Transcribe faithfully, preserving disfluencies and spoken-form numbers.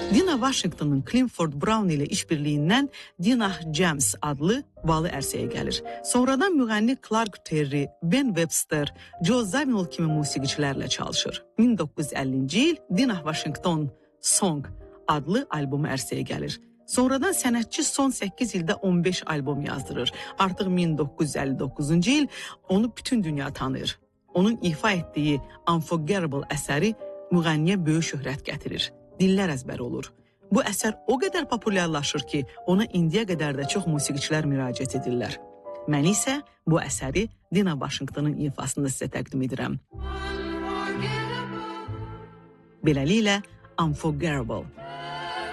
Dina Washington'ın Clifford Brown ilə işbirliyindən Dinah James adlı balı ərsəyə gəlir. Sonradan müğənni Clark Terry, Ben Webster, Joe Zawinul kimi musiqiçilərlə çalışır. min doqquz yüz əllinci il Dinah Washington Song adlı albomu ərsəyə gəlir. Sonradan sənətçi son səkkiz ildə on beş albom yazdırır. Artıq min doqquz yüz əlli doqquzuncu il onu bütün dünya tanıyır. Onun ifa etdiyi Unforgettable əsəri müğənniyə böyük şöhrət gətirir. Dillər əzbəri olur. Bu əsər o qədər populyarlaşır ki, ona indiyə qədər də çox musiqiçilər müraciət edirlər. Mən isə bu əsəri Dina Washington'ın ifasında sizə təqdim edirəm. Beləliklə, Unforgettable.